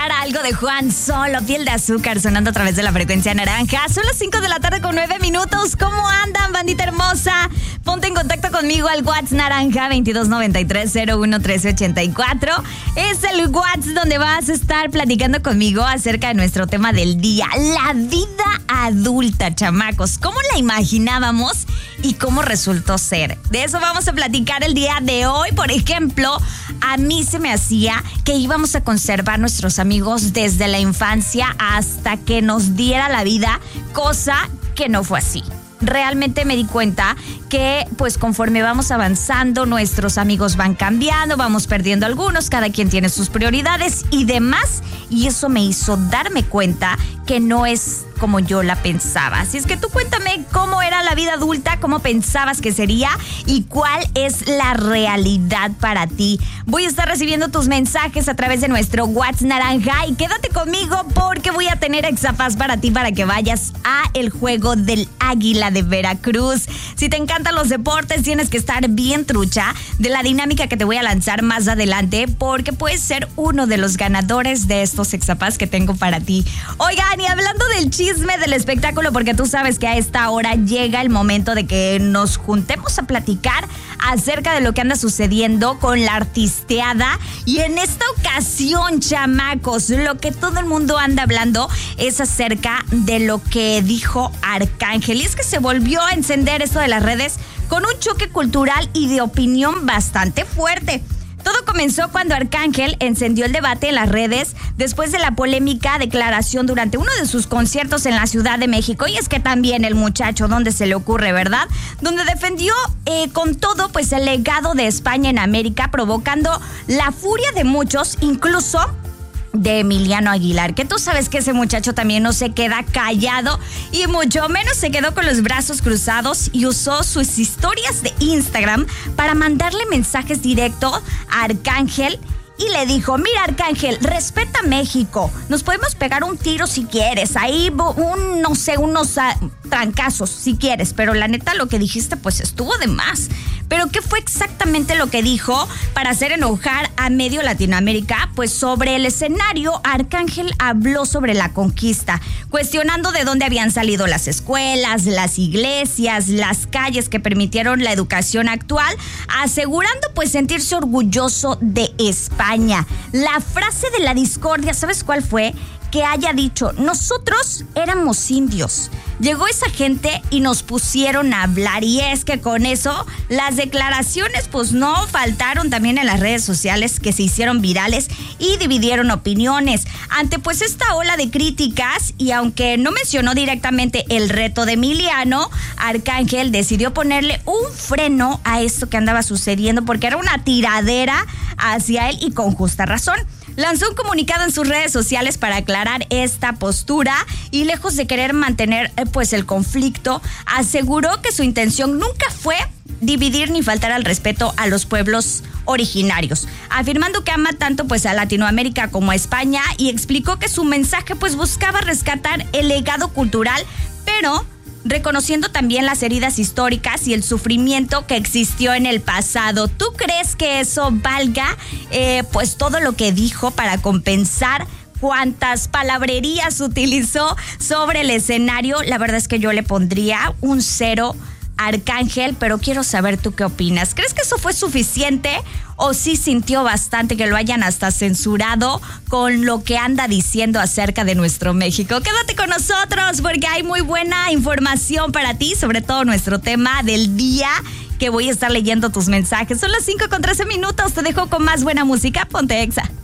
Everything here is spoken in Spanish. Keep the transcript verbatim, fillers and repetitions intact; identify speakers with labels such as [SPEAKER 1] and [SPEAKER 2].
[SPEAKER 1] Algo de Juan Solo, Piel de Azúcar, sonando a través de la frecuencia naranja. Son las cinco de la tarde con nueve minutos. ¿Cómo andan, bandita hermosa? Ponte en contacto conmigo al WhatsApp naranja veintidós noventa y tres cero uno trece ochenta y cuatro. Es el WhatsApp donde vas a estar platicando conmigo acerca de nuestro tema del día. La vida adulta, chamacos. ¿Cómo la imaginábamos y cómo resultó ser? De eso vamos a platicar el día de hoy. Por ejemplo, a mí se me hacía que íbamos a conservar nuestros amigos desde la infancia hasta que nos diera la vida, cosa que no fue así. Realmente me di cuenta que pues conforme vamos avanzando, nuestros amigos van cambiando, vamos perdiendo algunos, cada quien tiene sus prioridades y demás, y eso me hizo darme cuenta que no es como yo la pensaba. Así es que tú cuéntame cómo era la vida adulta, cómo pensabas que sería y cuál es la realidad para ti. Voy a estar recibiendo tus mensajes a través de nuestro WhatsApp naranja y quédate conmigo porque voy a tener exapaz para ti para que vayas a el juego del Águila de Veracruz. Si te encantan los deportes, tienes que estar bien trucha de la dinámica que te voy a lanzar más adelante porque puedes ser uno de los ganadores de estos exapaz que tengo para ti. Oigan, y hablando del chisme del espectáculo, porque tú sabes que a esta hora llega el momento de que nos juntemos a platicar acerca de lo que anda sucediendo con la artisteada, y en esta ocasión, chamacos, lo que todo el mundo anda hablando es acerca de lo que dijo Arcángel, y es que se volvió a encender esto de las redes con un choque cultural y de opinión bastante fuerte. Todo comenzó cuando Arcángel encendió el debate en las redes después de la polémica declaración durante uno de sus conciertos en la Ciudad de México. Y es que también el muchacho, ¿dónde se le ocurre, verdad? Donde defendió eh, con todo pues el legado de España en América, provocando la furia de muchos, incluso de Emiliano Aguilar, que tú sabes que ese muchacho también no se queda callado y mucho menos se quedó con los brazos cruzados y usó sus historias de Instagram para mandarle mensajes directos a Arcángel y le dijo: mira, Arcángel, respeta México, nos podemos pegar un tiro si quieres, ahí un, no sé, unos uh, trancazos si quieres, pero la neta lo que dijiste pues estuvo de más. ¿Pero qué fue exactamente lo que dijo para hacer enojar a medio Latinoamérica? Pues sobre el escenario, Arcángel habló sobre la conquista, cuestionando de dónde habían salido las escuelas, las iglesias, las calles que permitieron la educación actual, asegurando pues sentirse orgulloso de España. La frase de la discordia, ¿sabes cuál fue? Que haya dicho: nosotros éramos indios. Llegó esa gente y nos pusieron a hablar, y es que con eso las declaraciones pues no faltaron también en las redes sociales, que se hicieron virales y dividieron opiniones ante pues esta ola de críticas. Y aunque no mencionó directamente el reto de Emiliano, Arcángel decidió ponerle un freno a esto que andaba sucediendo porque era una tiradera hacia él, y con justa razón. Lanzó un comunicado en sus redes sociales para aclarar esta postura y, lejos de querer mantener pues el conflicto, aseguró que su intención nunca fue dividir ni faltar al respeto a los pueblos originarios, afirmando que ama tanto pues a Latinoamérica como a España, y explicó que su mensaje pues buscaba rescatar el legado cultural, pero reconociendo también las heridas históricas y el sufrimiento que existió en el pasado. ¿Tú crees que eso valga eh, pues todo lo que dijo para compensar cuántas palabrerías utilizó sobre el escenario? La verdad es que yo le pondría un cero a Arcángel, pero quiero saber tú qué opinas. ¿Crees que eso fue suficiente o sí sintió bastante que lo hayan hasta censurado con lo que anda diciendo acerca de nuestro México? Quédate con nosotros porque hay muy buena información para ti, sobre todo nuestro tema del día, que voy a estar leyendo tus mensajes. Son las cinco con trece minutos, te dejo con más buena música. Ponte Exa.